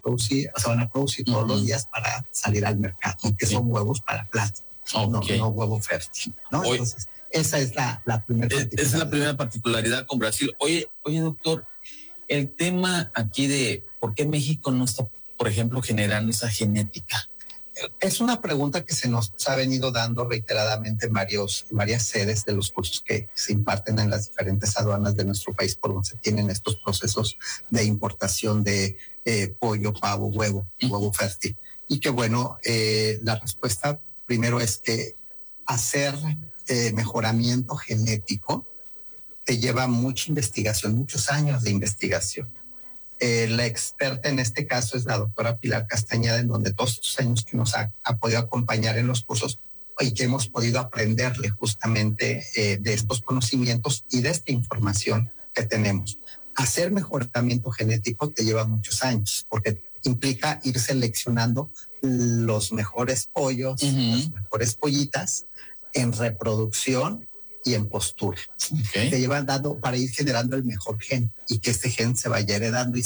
producir todos los días para salir al mercado, que son huevos para plata, no huevo fértil, ¿no? Entonces, esa es la primera particularidad. Esa es la primera particularidad con Brasil. Oye, doctor, el tema aquí de por qué México no está, por ejemplo, generando esa genética. Es una pregunta que se nos ha venido dando reiteradamente en varias sedes de los cursos que se imparten en las diferentes aduanas de nuestro país por donde se tienen estos procesos de importación de pollo, pavo, huevo fértil. Y que bueno, la respuesta primero es que hacer mejoramiento genético te lleva mucha investigación, muchos años de investigación. La experta en este caso es la doctora Pilar Castañeda, en donde todos estos años que nos ha podido acompañar en los cursos y que hemos podido aprenderle justamente de estos conocimientos y de esta información que tenemos. Hacer mejoramiento genético te lleva muchos años porque implica ir seleccionando los mejores pollos, las mejores pollitas en reproducción y en postura. Te llevan dando para ir generando el mejor gen y que este gen se vaya heredando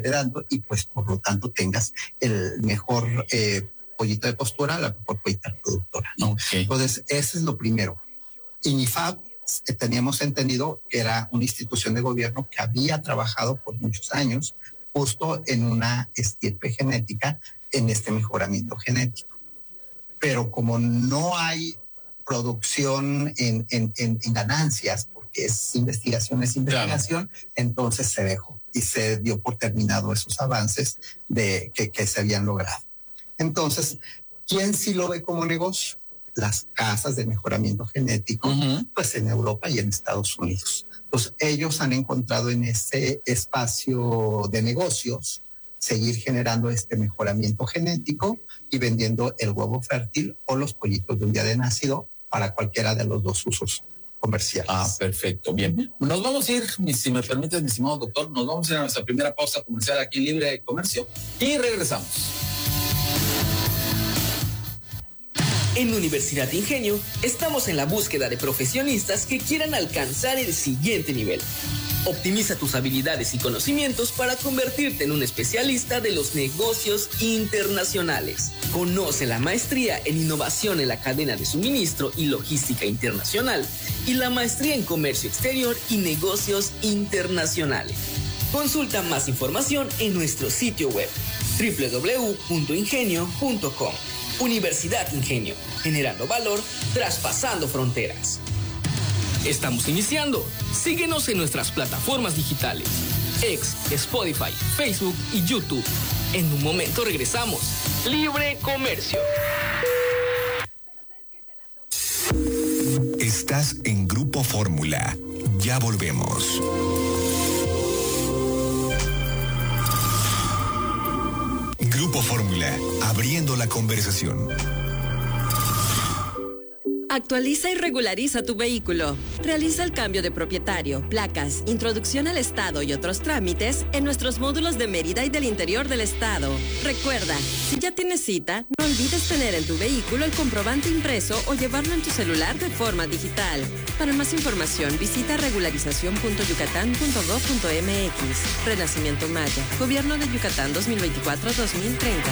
y pues por lo tanto tengas el mejor pollito de postura, la mejor pollita reproductora, ¿no? Entonces, eso es lo primero. INIFAP teníamos entendido que era una institución de gobierno que había trabajado por muchos años justo en una estirpe genética, en este mejoramiento genético. Pero como no hay producción en ganancias, porque es investigación, claro, entonces se dejó y se dio por terminado esos avances que se habían logrado. Entonces, ¿quién sí lo ve como negocio? Las casas de mejoramiento genético, pues en Europa y en Estados Unidos. Pues ellos han encontrado en ese espacio de negocios seguir generando este mejoramiento genético y vendiendo el huevo fértil o los pollitos de un día de nacido para cualquiera de los dos usos comerciales. Perfecto, bien. Nos vamos a ir, si me permites, mi estimado doctor, nos vamos a ir a nuestra primera pausa comercial aquí en Libre de Comercio y regresamos. En Universidad Ingenio estamos en la búsqueda de profesionistas que quieran alcanzar el siguiente nivel. Optimiza tus habilidades y conocimientos para convertirte en un especialista de los negocios internacionales. Conoce la maestría en innovación en la cadena de suministro y logística internacional y la maestría en comercio exterior y negocios internacionales. Consulta más información en nuestro sitio web www.ingenio.com. Universidad Ingenio, generando valor, traspasando fronteras. Estamos iniciando. Síguenos en nuestras plataformas digitales: X, Spotify, Facebook y YouTube. En un momento regresamos. Libre Comercio. Estás en Grupo Fórmula. Ya volvemos. Grupo Fórmula, abriendo la conversación. Actualiza y regulariza tu vehículo. Realiza el cambio de propietario, placas, introducción al estado y otros trámites en nuestros módulos de Mérida y del interior del estado. Recuerda, si ya tienes cita, no olvides tener en tu vehículo el comprobante impreso o llevarlo en tu celular de forma digital. Para más información, visita regularización.yucatán.gov.mx. Renacimiento Maya, Gobierno de Yucatán 2024-2030.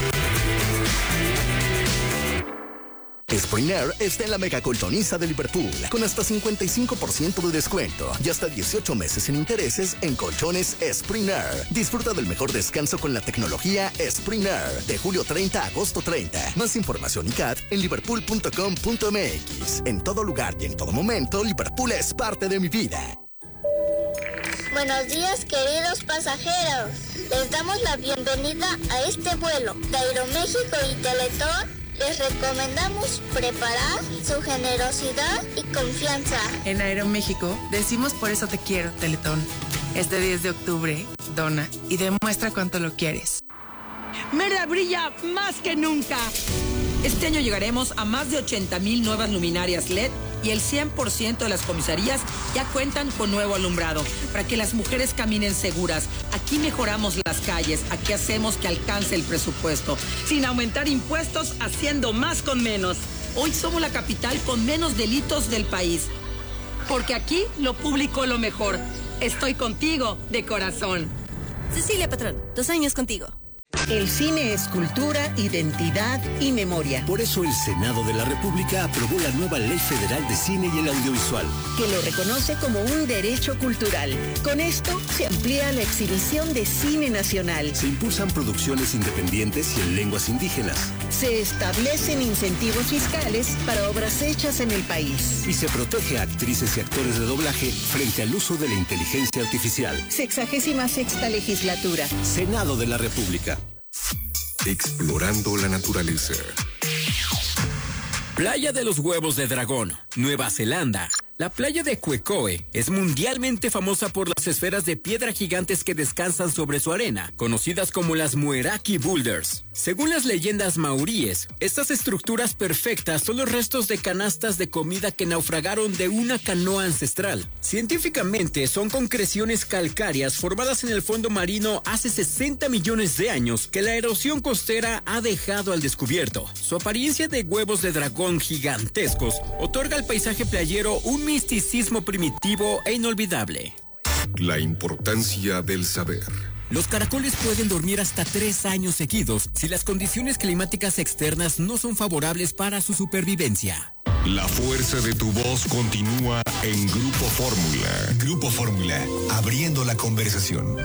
Spring Air está en la mega colchoniza de Liverpool, con hasta 55% de descuento y hasta 18 meses sin intereses en colchones Spring Air. Disfruta del mejor descanso con la tecnología Spring Air, de julio 30 a agosto 30. Más información y CAT en liverpool.com.mx. En todo lugar y en todo momento, Liverpool es parte de mi vida. Buenos días, queridos pasajeros. Les damos la bienvenida a este vuelo de Aeroméxico y Teletón. Les recomendamos preparar su generosidad y confianza. En Aeroméxico decimos por eso te quiero, Teletón. Este 10 de octubre, dona y demuestra cuánto lo quieres. Mérida brilla más que nunca. Este año llegaremos a más de 80,000 nuevas luminarias LED y el 100% de las comisarías ya cuentan con nuevo alumbrado para que las mujeres caminen seguras. Aquí mejoramos las calles, aquí hacemos que alcance el presupuesto, sin aumentar impuestos, haciendo más con menos. Hoy somos la capital con menos delitos del país, porque aquí lo público lo mejor. Estoy contigo de corazón. Cecilia Patrón, 2 años contigo. El cine es cultura, identidad y memoria. Por eso el Senado de la República aprobó la nueva Ley Federal de Cine y el Audiovisual, que lo reconoce como un derecho cultural. Con esto se amplía la exhibición de cine nacional. Se impulsan producciones independientes y en lenguas indígenas. Se establecen incentivos fiscales para obras hechas en el país. Y se protege a actrices y actores de doblaje frente al uso de la inteligencia artificial. 66ª legislatura. Senado de la República. Explorando la naturaleza. Playa de los Huevos de Dragón, Nueva Zelanda. La playa de Quecoe es mundialmente famosa por las esferas de piedra gigantes que descansan sobre su arena, conocidas como las Mueraki Boulders. Según las leyendas maoríes, estas estructuras perfectas son los restos de canastas de comida que naufragaron de una canoa ancestral. Científicamente son concreciones calcáreas formadas en el fondo marino hace 60 millones de años que la erosión costera ha dejado al descubierto. Su apariencia de huevos de dragón gigantescos otorga al paisaje playero un misticismo primitivo e inolvidable. La importancia del saber. Los caracoles pueden dormir hasta 3 años seguidos si las condiciones climáticas externas no son favorables para su supervivencia. La fuerza de tu voz continúa en Grupo Fórmula. Grupo Fórmula, abriendo la conversación.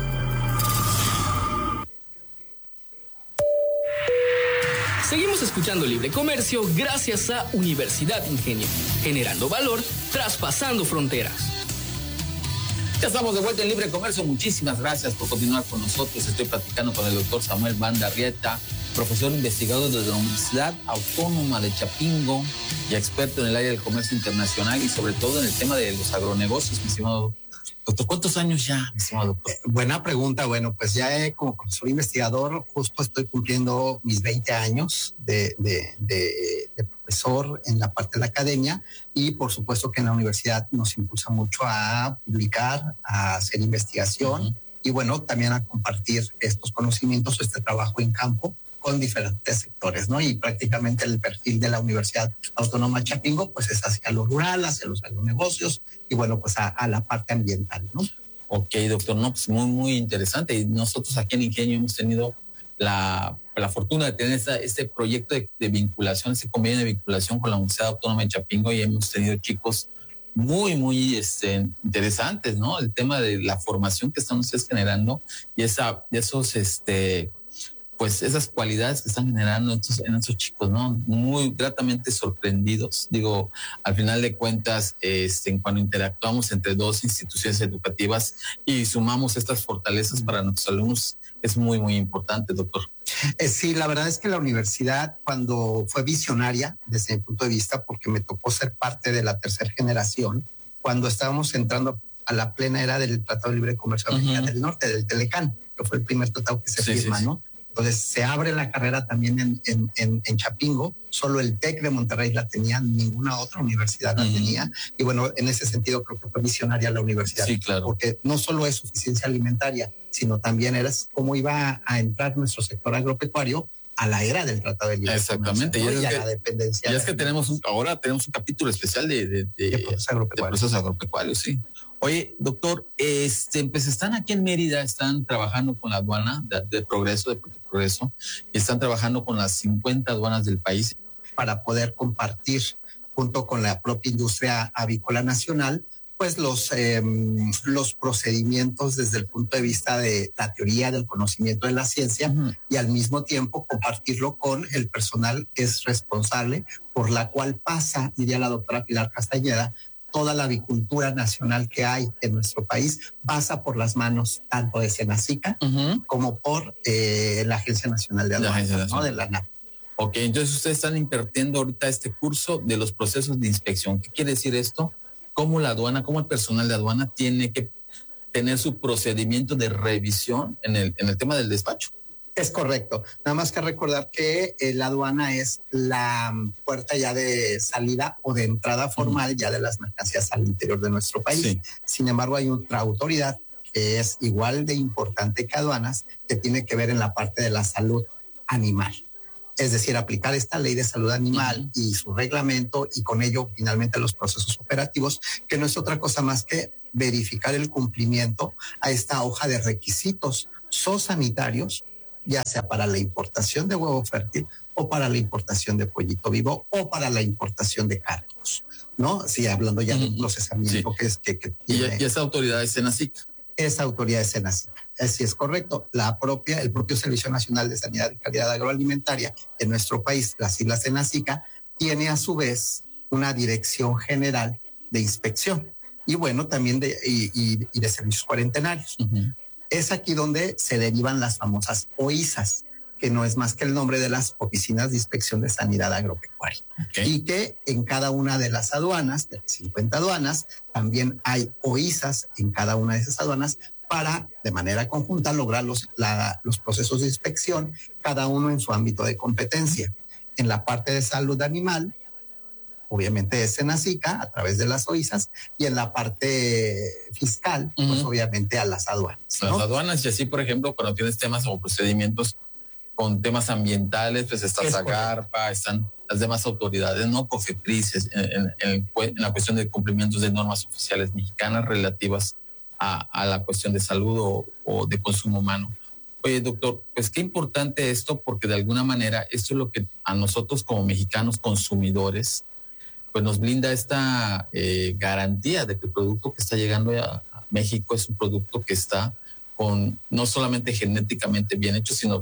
Seguimos escuchando Libre Comercio gracias a Universidad Ingenio, generando valor, traspasando fronteras. Ya estamos de vuelta en Libre Comercio. Muchísimas gracias por continuar con nosotros. Estoy platicando con el doctor Samuel Bandarrieta, profesor investigador de la Universidad Autónoma de Chapingo y experto en el área del comercio internacional y sobre todo en el tema de los agronegocios, mi estimado doctor. ¿Cuántos años ya, mi estimado doctor? Buena pregunta. Bueno, pues ya como profesor investigador justo estoy cumpliendo mis 20 años de profesor en la parte de la academia y por supuesto que en la universidad nos impulsa mucho a publicar, a hacer investigación y bueno, también a compartir estos conocimientos, este trabajo en campo con diferentes sectores, ¿no? Y prácticamente el perfil de la Universidad Autónoma de Chapingo, pues es hacia lo rural, hacia los agronegocios y bueno, pues a la parte ambiental, ¿no? Ok, doctor, no, pues muy, muy interesante. Y nosotros aquí en Ingenio hemos tenido la fortuna de tener este proyecto de vinculación, este convenio de vinculación con la Universidad Autónoma de Chapingo y hemos tenido chicos muy, muy interesantes, ¿no? El tema de la formación que están ustedes generando y pues esas cualidades que están generando en estos chicos, ¿no? Muy gratamente sorprendidos. Digo, al final de cuentas, cuando interactuamos entre dos instituciones educativas y sumamos estas fortalezas para nuestros alumnos, es muy, muy importante, doctor. Sí, la verdad es que la universidad, cuando fue visionaria, desde mi punto de vista, porque me tocó ser parte de la tercera generación, cuando estábamos entrando a la plena era del Tratado de Libre Comercio de América del Norte, del Telecán, que fue el primer tratado que se firma, ¿no? Entonces se abre la carrera también en Chapingo, solo el TEC de Monterrey la tenía, ninguna otra universidad la tenía. Y bueno, en ese sentido creo que fue visionaria la universidad. Sí, claro. Porque no solo es suficiencia alimentaria, sino también era cómo iba a entrar nuestro sector agropecuario a la era del Tratado de Libre Comercio. Exactamente. ¿no? Y a la dependencia. Ya es que ahora tenemos un capítulo especial de procesos agropecuarios, sí. Oye, doctor, pues están aquí en Mérida, están trabajando con la aduana de Progreso, y están trabajando con las 50 aduanas del país para poder compartir junto con la propia industria avícola nacional, pues los procedimientos desde el punto de vista de la teoría, del conocimiento de la ciencia y al mismo tiempo compartirlo con el personal que es responsable, por la cual pasa, diría la doctora Pilar Castañeda, toda la avicultura nacional que hay en nuestro país pasa por las manos tanto de Senacica como por la Agencia Nacional de Aduanas, ¿no? De la ANAP. Ok, entonces ustedes están impartiendo ahorita este curso de los procesos de inspección. ¿Qué quiere decir esto? ¿Cómo la aduana, cómo el personal de aduana tiene que tener su procedimiento de revisión en el tema del despacho? Es correcto. Nada más que recordar que la aduana es la puerta ya de salida o de entrada formal ya de las mercancías al interior de nuestro país. Sí. Sin embargo, hay otra autoridad que es igual de importante que aduanas, que tiene que ver en la parte de la salud animal. Es decir, aplicar esta ley de salud animal y su reglamento y con ello finalmente los procesos operativos, que no es otra cosa más que verificar el cumplimiento a esta hoja de requisitos zoosanitarios ya sea para la importación de huevo fértil o para la importación de pollito vivo o para la importación de cárnicos, ¿no? Sí, hablando ya del procesamiento que tiene. Y esa autoridad es Senacica. Esa autoridad es Senacica. Así es correcto. El propio Servicio Nacional de Sanidad y Calidad Agroalimentaria en nuestro país, las siglas Senacica, tiene a su vez una dirección general de inspección y bueno, también de servicios cuarentenarios. Es aquí donde se derivan las famosas OISAs, que no es más que el nombre de las Oficinas de Inspección de Sanidad Agropecuaria. Y que en cada una de las aduanas, de las 50 aduanas, también hay OISAs en cada una de esas aduanas para, de manera conjunta, lograr los procesos de inspección, cada uno en su ámbito de competencia. En la parte de salud animal, obviamente es Senacica a través de las OISAs, y en la parte fiscal, pues obviamente a las aduanas, ¿no? Las aduanas, y así, por ejemplo, cuando tienes temas o procedimientos con temas ambientales, pues está Zagarpa, están las demás autoridades, ¿no? COFEPRIS, en la cuestión de cumplimientos de normas oficiales mexicanas relativas a la cuestión de salud o de consumo humano. Oye, doctor, pues qué importante esto, porque de alguna manera esto es lo que a nosotros como mexicanos consumidores pues nos brinda esta garantía de que el producto que está llegando a México es un producto que está con no solamente genéticamente bien hecho, sino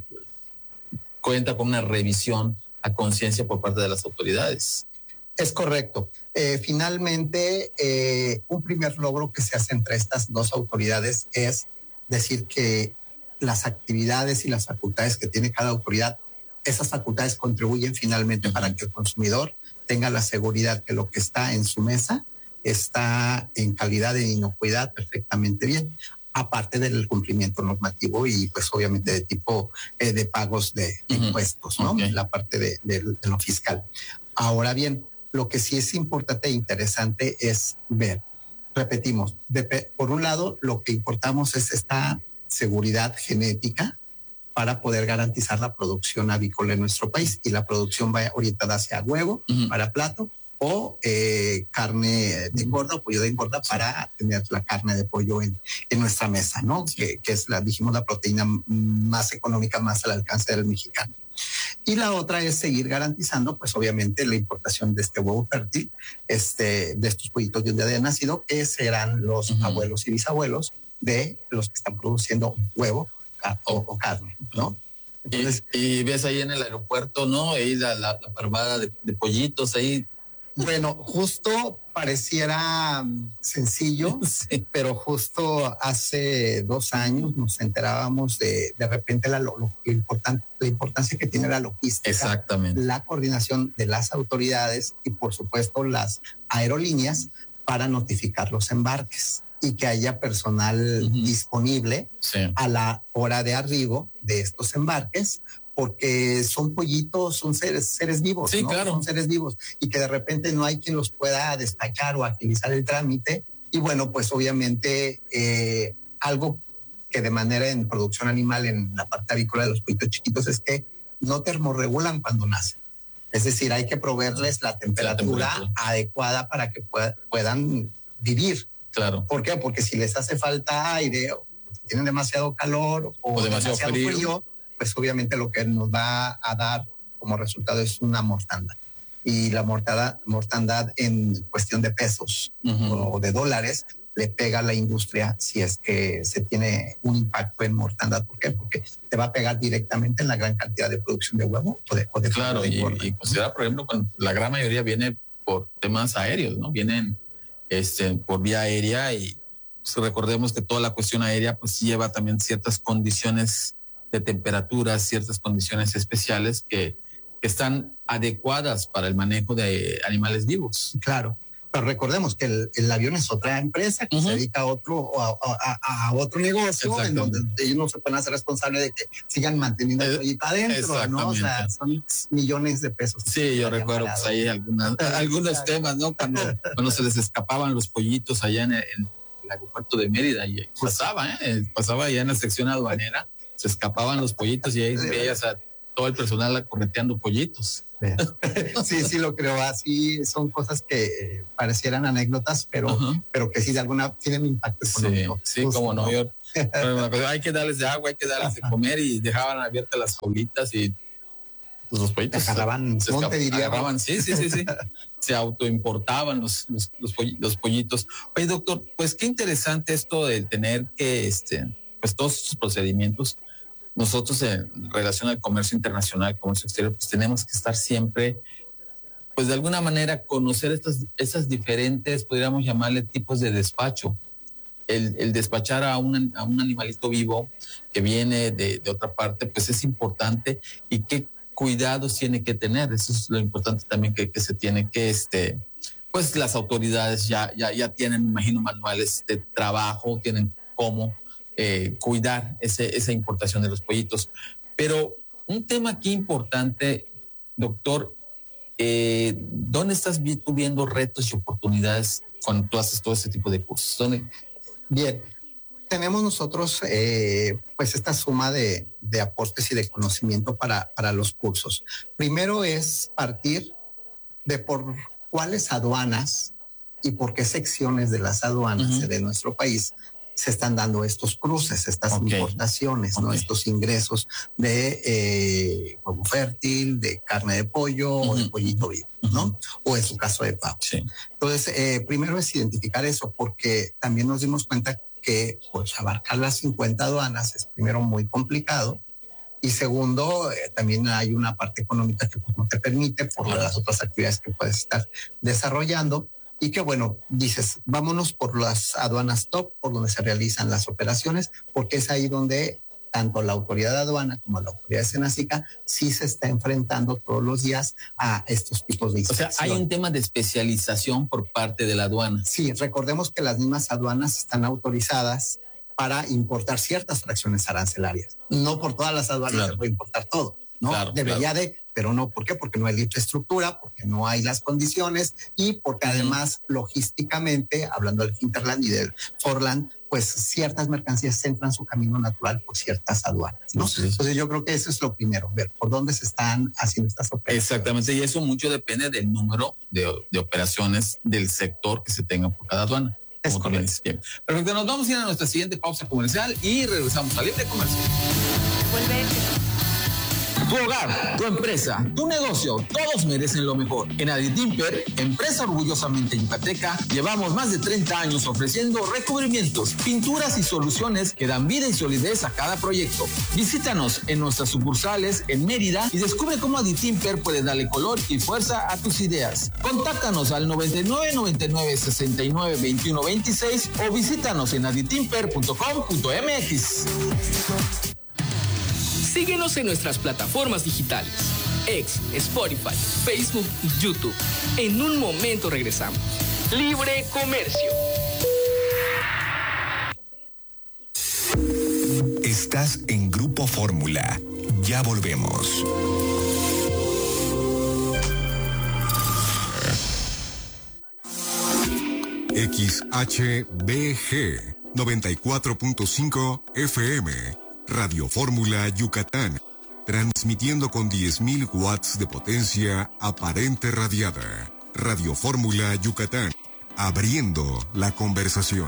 cuenta con una revisión a conciencia por parte de las autoridades. Es correcto. Finalmente, un primer logro que se hace entre estas dos autoridades es decir que las actividades y las facultades que tiene cada autoridad, esas facultades contribuyen finalmente para que el consumidor tenga la seguridad que lo que está en su mesa está en calidad e inocuidad perfectamente bien, aparte del cumplimiento normativo y pues obviamente de tipo de pagos de impuestos, ¿no? La parte de lo fiscal. Ahora bien, lo que sí es importante e interesante es ver, repetimos, por un lado lo que importamos es esta seguridad genética para poder garantizar la producción avícola en nuestro país, y la producción va orientada hacia huevo para plato o carne de engorda o pollo de engorda para tener la carne de pollo en nuestra mesa, ¿no? Que es dijimos, la proteína más económica, más al alcance del mexicano. Y la otra es seguir garantizando, pues obviamente, la importación de este huevo fértil, de estos pollitos de un día de nacido, que serán los abuelos y bisabuelos de los que están produciendo huevo o carne, ¿no? Entonces, y ves ahí en el aeropuerto, ¿no? Ahí la parvada de pollitos ahí. Bueno, justo pareciera sencillo, pero justo hace 2 años nos enterábamos de repente la importancia que tiene la logística, exactamente, la coordinación de las autoridades y por supuesto las aerolíneas para notificar los embarques y que haya personal disponible a la hora de arribo de estos embarques, porque son pollitos, son seres vivos, sí, ¿no? Claro. Son seres vivos y que de repente no hay quien los pueda despachar o agilizar el trámite. Y bueno, pues obviamente algo que de manera en producción animal, en la parte avícola de los pollitos chiquitos, es que no termorregulan cuando nacen. Es decir, hay que proveerles la temperatura adecuada para que puedan vivir. Claro. ¿Por qué? Porque si les hace falta aire, o tienen demasiado calor o demasiado frío, pues obviamente lo que nos va a dar como resultado es una mortandad. Y la mortandad en cuestión de pesos o de dólares le pega a la industria si es que se tiene un impacto en mortandad. ¿Por qué? Porque te va a pegar directamente en la gran cantidad de producción de huevo o de claro, y considera, por ejemplo, cuando la gran mayoría viene por temas aéreos, ¿no? Vienen por vía aérea y pues, recordemos que toda la cuestión aérea pues lleva también ciertas condiciones de temperatura, ciertas condiciones especiales que están adecuadas para el manejo de animales vivos. Claro, pero recordemos que el avión es otra empresa que se dedica a otro negocio en donde ellos no se pueden hacer responsables de que sigan manteniendo el pollito adentro, ¿no? O sea, son millones de pesos. Sí, yo recuerdo pues ahí algunos temas, ¿no? Cuando se les escapaban los pollitos allá en el aeropuerto de Mérida y pasaba allá en la sección aduanera, se escapaban los pollitos y ahí veías a todo el personal correteando pollitos. Sí, lo creo. Así son cosas que parecieran anécdotas, pero que sí de alguna tienen impacto económico. Sí, como no. Hay que darles de agua, hay que darles de comer, y dejaban abiertas las jaulitas y pues, los pollitos agarraban, sí. Se autoimportaban los pollitos. Oye, doctor, pues qué interesante esto de tener que, pues todos estos procedimientos. Nosotros en relación al comercio internacional, comercio exterior, pues tenemos que estar siempre, pues de alguna manera conocer estas diferentes, podríamos llamarle tipos de despacho. El despachar a un animalito vivo que viene de otra parte, pues es importante, y qué cuidados tiene que tener. Eso es lo importante también que se tiene que, pues las autoridades ya tienen, me imagino, manuales de trabajo, tienen cómo cuidar esa importación de los pollitos. Pero un tema aquí importante, doctor, ¿dónde estás tú viendo retos y oportunidades cuando tú haces todo ese tipo de cursos? ¿Dónde? Bien, tenemos nosotros pues esta suma de aportes y de conocimiento para los cursos. Primero es partir de por cuáles aduanas y por qué secciones de las aduanas de nuestro país se están dando estos cruces, estas importaciones, ¿no? Estos ingresos de huevo fértil, de carne de pollo o de pollito vivo, ¿no? O en su caso de pavo. Sí. Entonces, primero es identificar eso, porque también nos dimos cuenta que pues abarcar las 50 aduanas es primero muy complicado, y segundo, también hay una parte económica que pues no te permite por las otras actividades que puedes estar desarrollando. Y que bueno, dices, vámonos por las aduanas top, por donde se realizan las operaciones, porque es ahí donde tanto la autoridad de aduana como la autoridad de Senacica sí se está enfrentando todos los días a estos tipos de inspección. O sea, hay un tema de especialización por parte de la aduana. Sí, recordemos que las mismas aduanas están autorizadas para importar ciertas fracciones arancelarias. No por todas las aduanas se puede importar todo, ¿no? Debería pero no. ¿Por qué? Porque no hay infraestructura, porque no hay las condiciones, y porque además logísticamente, hablando del Hinterland y del Forland, pues ciertas mercancías centran su camino natural por ciertas aduanas, ¿no? Sí. Entonces yo creo que eso es lo primero, ver por dónde se están haciendo estas operaciones. Exactamente, y eso mucho depende del número de operaciones del sector que se tenga por cada aduana. Es correcto. Perfecto, nos vamos a ir a nuestra siguiente pausa comercial y regresamos a Libre Comercio. Vuelve. Tu hogar, tu empresa, tu negocio, todos merecen lo mejor. En Aditimper, empresa orgullosamente yucateca, llevamos más de 30 años ofreciendo recubrimientos, pinturas y soluciones que dan vida y solidez a cada proyecto. Visítanos en nuestras sucursales en Mérida y descubre cómo Aditimper puede darle color y fuerza a tus ideas. Contáctanos al 99 69 21 26 o visítanos en aditimper.com.mx. Síguenos en nuestras plataformas digitales, X, Spotify, Facebook y YouTube. En un momento regresamos. Libre Comercio. Estás en Grupo Fórmula. Ya volvemos. XHBG 94.5 FM. Radio Fórmula Yucatán, transmitiendo con 10.000 watts de potencia aparente radiada. Radio Fórmula Yucatán, abriendo la conversación.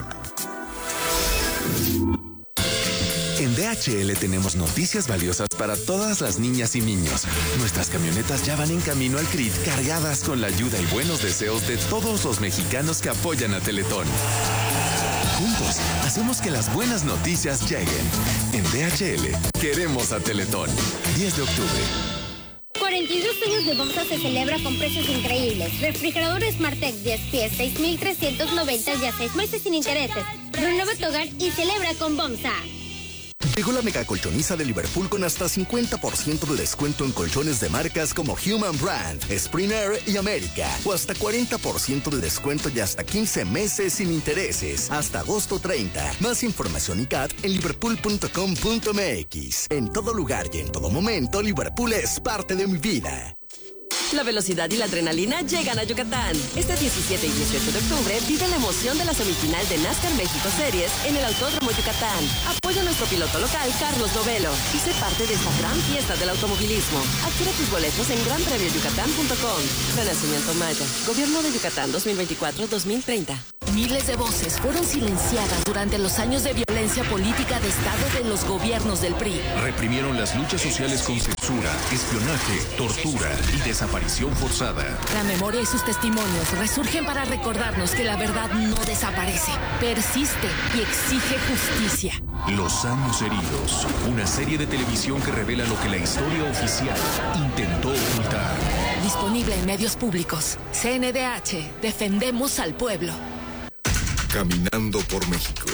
En DHL tenemos noticias valiosas para todas las niñas y niños. Nuestras camionetas ya van en camino al CRIT, cargadas con la ayuda y buenos deseos de todos los mexicanos que apoyan a Teletón. Juntos, hacemos que las buenas noticias lleguen. En DHL, queremos a Teletón. 10 de octubre. 42 años de Bomsa se celebra con precios increíbles. Refrigerador SmartTech 10 pies, 6,390 y a 6 meses sin intereses. Renueva tu hogar y celebra con Bomsa. Llegó la mega colchoniza de Liverpool con hasta 50% de descuento en colchones de marcas como Human Brand, Springer y América. O hasta 40% de descuento y hasta 15 meses sin intereses. Hasta agosto 30. Más información y CAT en liverpool.com.mx. En todo lugar y en todo momento, Liverpool es parte de mi vida. La velocidad y la adrenalina llegan a Yucatán. Este 17 y 18 de octubre vive la emoción de la semifinal de NASCAR México Series en el Autódromo Yucatán. Apoya a nuestro piloto local, Carlos Novelo, y sé parte de esta gran fiesta del automovilismo. Adquiere tus boletos en granpremioyucatán.com. Renacimiento Maya. Gobierno de Yucatán 2024-2030. Miles de voces fueron silenciadas durante los años de violencia política de Estado de los gobiernos del PRI. Reprimieron las luchas sociales con censura, espionaje, tortura y desaparición forzada. La memoria y sus testimonios resurgen para recordarnos que la verdad no desaparece, persiste y exige justicia. Los años heridos, una serie de televisión que revela lo que la historia oficial intentó ocultar. Disponible en medios públicos. CNDH, defendemos al pueblo. Caminando por México.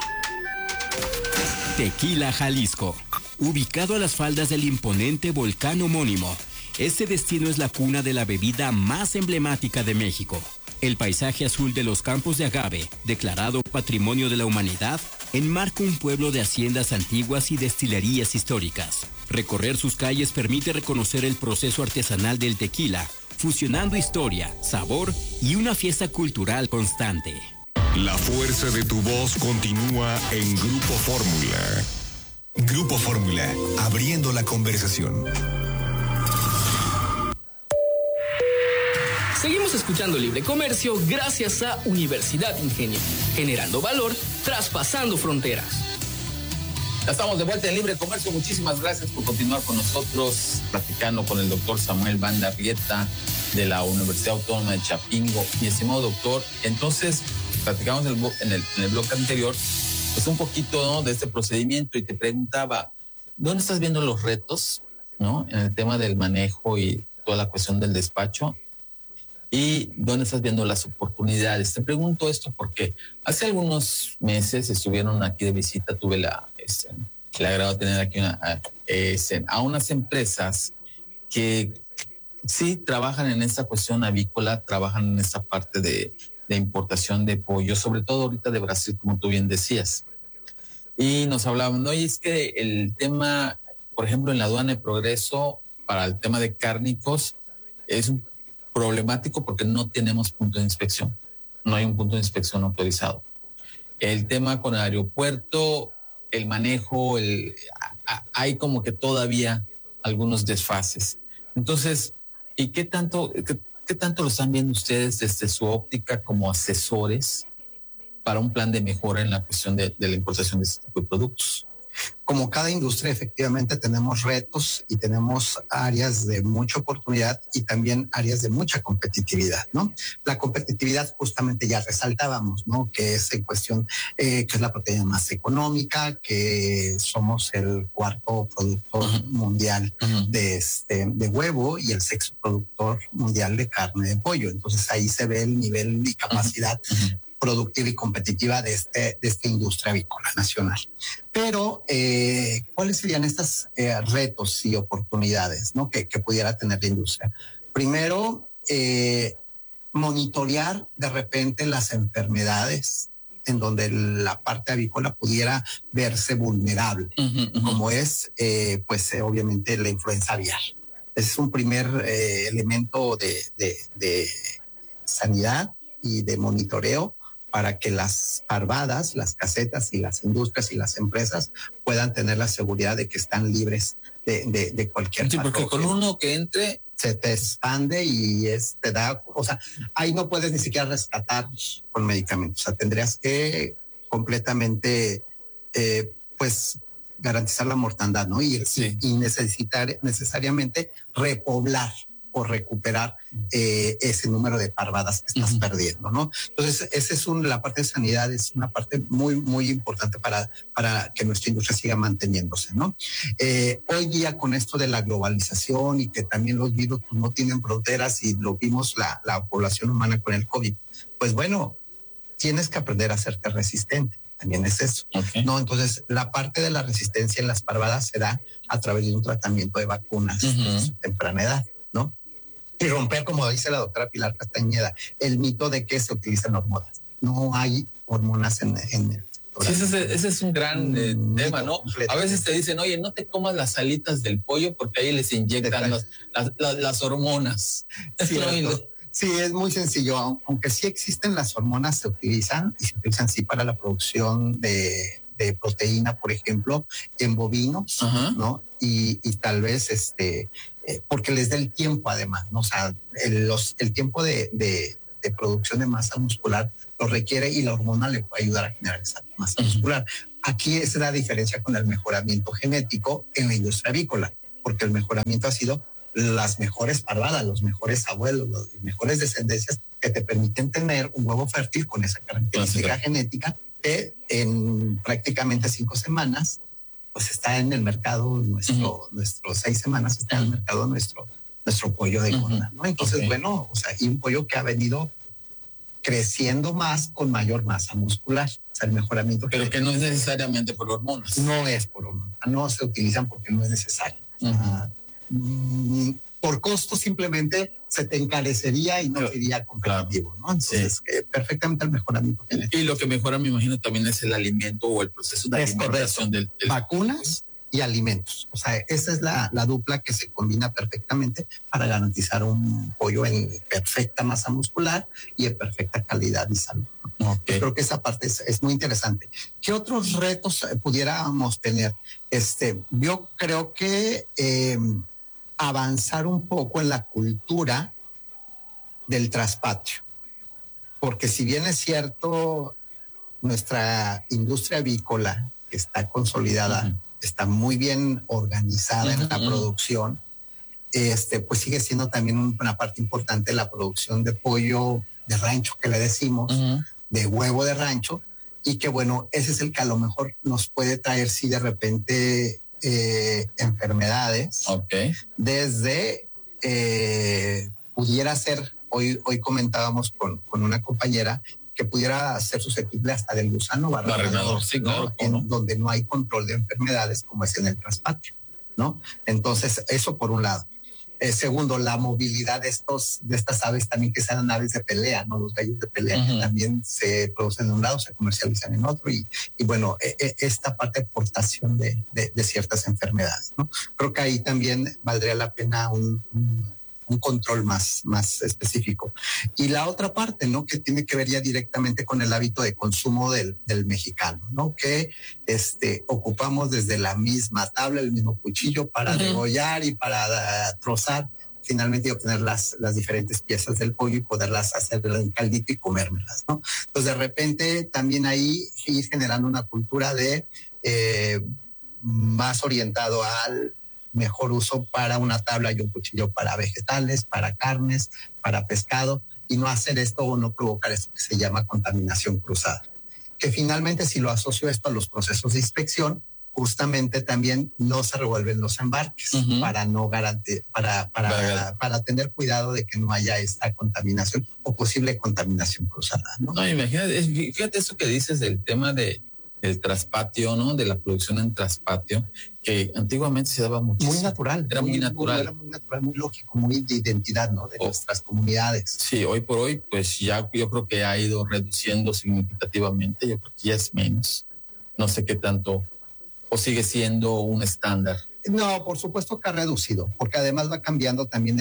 Tequila, Jalisco. Ubicado a las faldas del imponente volcán homónimo, este destino es la cuna de la bebida más emblemática de México. El paisaje azul de los campos de agave, declarado Patrimonio de la Humanidad, enmarca un pueblo de haciendas antiguas y destilerías históricas. Recorrer sus calles permite reconocer el proceso artesanal del tequila, fusionando historia, sabor y una fiesta cultural constante. La fuerza de tu voz continúa en Grupo Fórmula. Grupo Fórmula, abriendo la conversación. Seguimos escuchando Libre Comercio gracias a Universidad Ingenio, generando valor, traspasando fronteras. Ya estamos de vuelta en Libre Comercio. Muchísimas gracias por continuar con nosotros, platicando con el doctor Samuel Banda Arrieta de la Universidad Autónoma de Chapingo. Mi estimado doctor, entonces platicamos en el bloque anterior pues un poquito, ¿no?, de este procedimiento, y te preguntaba, ¿dónde estás viendo los retos, ¿no?, en el tema del manejo y toda la cuestión del despacho? ¿Y dónde estás viendo las oportunidades? Te pregunto esto porque hace algunos meses estuvieron aquí de visita, tuve el agrado de tener aquí a unas empresas que sí trabajan en esta cuestión avícola, trabajan en esta parte de importación de pollo, sobre todo ahorita de Brasil, como tú bien decías. Y nos hablaban, ¿no? Y es que el tema, por ejemplo, en la aduana de Progreso, para el tema de cárnicos, es problemático porque no tenemos punto de inspección. No hay un punto de inspección autorizado. El tema con el aeropuerto, el manejo, hay como que todavía algunos desfases. Entonces, ¿y qué tanto lo están viendo ustedes desde su óptica como asesores para un plan de mejora en la cuestión de la importación de este tipo de productos? Como cada industria, efectivamente tenemos retos y tenemos áreas de mucha oportunidad y también áreas de mucha competitividad, ¿no? La competitividad justamente ya resaltábamos, ¿no?, que es en cuestión, que es la proteína más económica, que somos el cuarto productor mundial de huevo y el sexto productor mundial de carne de pollo. Entonces ahí se ve el nivel y capacidad productiva y competitiva de esta industria avícola nacional. Pero, ¿cuáles serían estos retos y oportunidades, ¿no?, que pudiera tener la industria? Primero, monitorear de repente las enfermedades en donde la parte avícola pudiera verse vulnerable, como es, obviamente, la influenza aviar. Ese es un primer elemento de sanidad y de monitoreo para que las parvadas, las casetas y las industrias y las empresas puedan tener la seguridad de que están libres de cualquier patógeno. Sí, porque con uno que entre se te expande y te da, o sea, ahí no puedes ni siquiera rescatar con medicamentos. O sea, tendrías que completamente, garantizar la mortandad, ¿no? Y necesitar necesariamente repoblar o recuperar ese número de parvadas que estás perdiendo, ¿no? Entonces, esa es la parte de sanidad, es una parte muy, muy importante para que nuestra industria siga manteniéndose, ¿no? Hoy día, con esto de la globalización y que también los virus no tienen fronteras, y lo vimos la población humana con el COVID, pues bueno, tienes que aprender a hacerte resistente. También es eso, ¿no? Entonces, la parte de la resistencia en las parvadas se da a través de un tratamiento de vacunas de su temprana edad, ¿no? Y romper, como dice la doctora Pilar Castañeda, el mito de que se utilizan hormonas. No hay hormonas en el sector. Sí, ese es un gran tema, ¿no? A veces te dicen, oye, no te comas las alitas del pollo porque ahí les inyectan las hormonas. Sí, es muy sencillo. Aunque sí existen las hormonas, se utilizan sí para la producción de proteína, por ejemplo, en bovinos, ¿no? Y tal vez porque les da el tiempo, además, ¿no? O sea, el tiempo de producción de masa muscular lo requiere y la hormona le puede ayudar a generar esa masa muscular. Aquí es la diferencia con el mejoramiento genético en la industria avícola, porque el mejoramiento ha sido las mejores parvadas, los mejores abuelos, las mejores descendencias que te permiten tener un huevo fértil con esa característica genética que en prácticamente 5 semanas pues está en el mercado nuestro 6 semanas está en el mercado nuestro pollo de corna, ¿no? Entonces, bueno, o sea, y un pollo que ha venido creciendo más con mayor masa muscular, o sea, el mejoramiento. Pero que no es necesariamente por hormonas. No es por hormonas, no se utilizan porque no es necesario. Por costo simplemente se te encarecería y no sería competitivo, ¿no? Entonces, perfectamente el mejoramiento. Y lo que mejora, me imagino, también es el alimento o el proceso de alimentación del vacunas y alimentos. O sea, esa es la dupla que se combina perfectamente para garantizar un pollo en perfecta masa muscular y en perfecta calidad y salud. Yo creo que esa parte es muy interesante. ¿Qué otros retos pudiéramos tener? Yo creo que avanzar un poco en la cultura del traspatio, porque si bien es cierto, nuestra industria avícola que está consolidada, está muy bien organizada en la producción, pues sigue siendo también una parte importante la producción de pollo de rancho, que le decimos, de huevo de rancho, y que bueno, ese es el que a lo mejor nos puede traer si de repente enfermedades, desde pudiera ser, hoy comentábamos con una compañera que pudiera ser susceptible hasta del gusano barrenador, sí, claro, donde no hay control de enfermedades como es en el traspatio, ¿no? Entonces, eso por un lado. Segundo, la movilidad de estas aves también, que sean aves de pelea, ¿no? Los gallos de pelea que también se producen en un lado, se comercializan en otro, y bueno, esta parte de portación de ciertas enfermedades, ¿no? Creo que ahí también valdría la pena un control más específico. Y la otra parte, ¿no? Que tiene que ver ya directamente con el hábito de consumo del mexicano, ¿no? Que ocupamos desde la misma tabla, el mismo cuchillo para degollar y para trozar, finalmente, y obtener las diferentes piezas del pollo y poderlas hacer en caldito y comérmelas, ¿no? Entonces, de repente, también ahí ir generando una cultura de más orientado al mejor uso para una tabla y un cuchillo para vegetales, para carnes, para pescado, y no hacer esto o no provocar esto que se llama contaminación cruzada. Que finalmente, si lo asocio esto a los procesos de inspección, justamente también no se revuelven los embarques para no para tener cuidado de que no haya esta contaminación o posible contaminación cruzada, ¿no? No, imagínate, fíjate eso que dices del tema del traspatio, ¿no? De la producción en traspatio, que antiguamente se daba muchísimo. Muy natural. Era muy natural. Era muy natural, muy lógico, muy de identidad, ¿no? De nuestras comunidades. Sí, hoy por hoy, pues ya yo creo que ha ido reduciendo significativamente. Yo creo que ya es menos. No sé qué tanto, o sigue siendo un estándar. No, por supuesto que ha reducido, porque además va cambiando también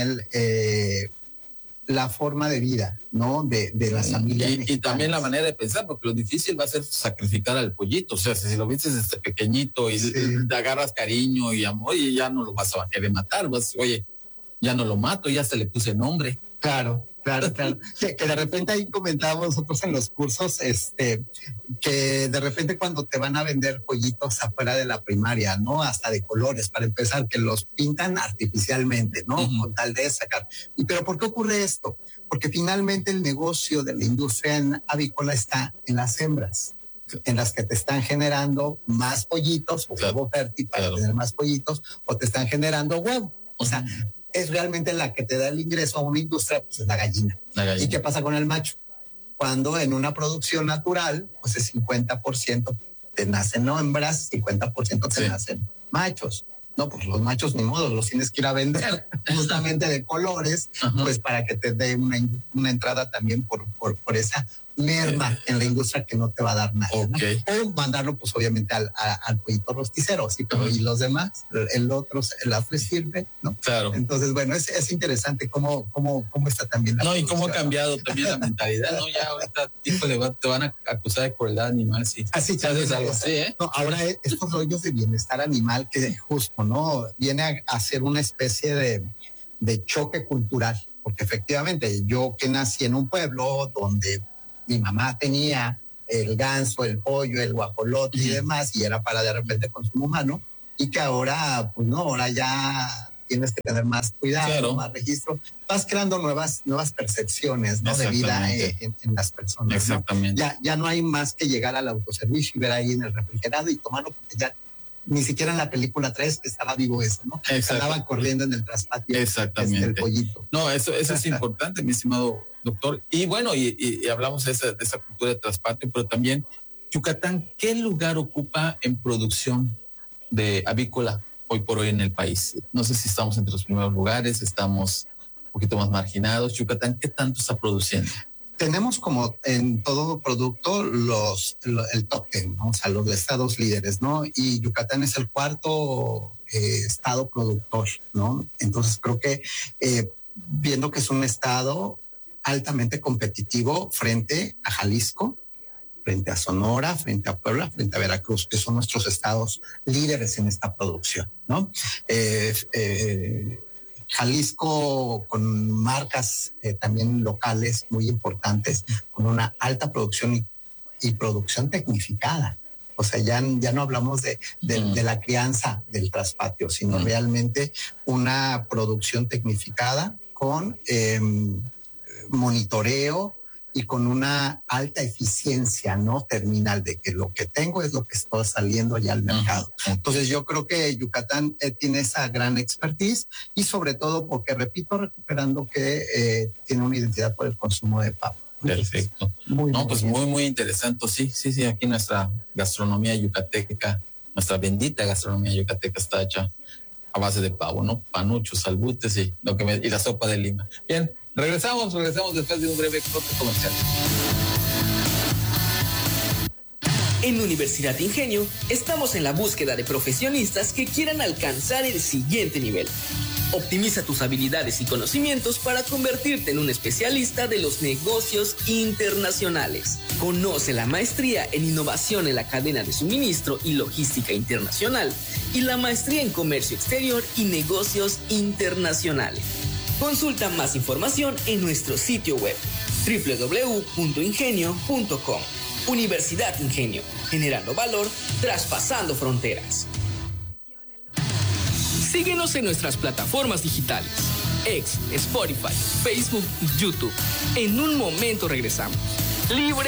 la forma de vida, ¿no? De las familias. Y también la manera de pensar, porque lo difícil va a ser sacrificar al pollito. O sea, si lo viste desde pequeñito y te agarras cariño y amor, y ya no lo vas a querer matar, oye, ya no lo mato, ya se le puse nombre. Claro. Que de repente ahí comentábamos nosotros en los cursos, que de repente cuando te van a vender pollitos afuera de la primaria, ¿no? Hasta de colores, para empezar, que los pintan artificialmente, ¿no? Con tal de sacar. ¿Pero por qué ocurre esto? Porque finalmente el negocio de la industria avícola está en las hembras, en las que te están generando más pollitos, o huevo fértil para tener más pollitos, o te están generando huevo. O sea, es realmente la que te da el ingreso a una industria, pues es la gallina. ¿Y qué pasa con el macho? Cuando en una producción natural, pues es 50% te nacen hembras, 50% te nacen machos. No, pues los machos ni modo, los tienes que ir a vender justamente de colores, pues para que te dé una entrada también por esa merma en la industria que no te va a dar nada, ¿no? O mandarlo pues obviamente al pollito rosticero, sí, pero y los demás, el otro les sirve, ¿no? Claro. Entonces, bueno, es interesante cómo está también la y cómo ha cambiado también la mentalidad, ¿no? Ya ahorita, te van a acusar de crueldad animal, sí. Así sabes algo así, ¿eh? No, ahora estos rollos de bienestar animal que justo, ¿no? Viene a ser una especie de choque cultural, porque efectivamente yo que nací en un pueblo donde mi mamá tenía el ganso, el pollo, el guajolote y demás, y era para de repente consumo humano, y que ahora, pues no, ahora ya tienes que tener más cuidado, claro, más registro, vas creando nuevas percepciones, ¿no?, de vida en las personas. Exactamente. ¿No? Ya no hay más que llegar al autoservicio y ver ahí en el refrigerado y tomarlo, porque ya ni siquiera en la película 3 que estaba vivo eso, ¿no? Andaba corriendo en el traspatio. Exactamente. El pollito. No, eso es importante, mi estimado doctor. Y bueno, y hablamos de esa cultura de traspatio, pero también Yucatán, ¿qué lugar ocupa en producción de avícola hoy por hoy en el país? No sé si estamos entre los primeros lugares, estamos un poquito más marginados. Yucatán, ¿qué tanto está produciendo? Tenemos, como en todo producto, el top 10, ¿no? O sea, los estados líderes, ¿no? Y Yucatán es el cuarto estado productor, ¿no? Entonces creo que viendo que es un estado altamente competitivo frente a Jalisco, frente a Sonora, frente a Puebla, frente a Veracruz, que son nuestros estados líderes en esta producción, ¿no? Jalisco con marcas también locales muy importantes, con una alta producción y producción tecnificada. O sea, ya no hablamos de la crianza del traspatio, sino realmente una producción tecnificada con monitoreo y con una alta eficiencia, ¿no?, terminal, de que lo que tengo es lo que está saliendo ya al mercado. Entonces yo creo que Yucatán tiene esa gran expertise, y sobre todo porque, repito, recuperando que tiene una identidad por el consumo de pavo. Perfecto. Muy interesante. Sí, aquí nuestra gastronomía yucateca, nuestra bendita gastronomía yucateca está hecha a base de pavo, ¿no? Panuchos, salbutes y la sopa de lima. Bien. Regresamos después de un breve corte comercial. En Universidad Ingenio estamos en la búsqueda de profesionistas que quieran alcanzar el siguiente nivel. Optimiza tus habilidades y conocimientos para convertirte en un especialista de los negocios internacionales. Conoce la maestría en innovación en la cadena de suministro y logística internacional y la maestría en comercio exterior y negocios internacionales. Consulta más información en nuestro sitio web www.ingenio.com. Universidad Ingenio, generando valor, traspasando fronteras. Síguenos en nuestras plataformas digitales: X, Spotify, Facebook y YouTube. En un momento regresamos. Libre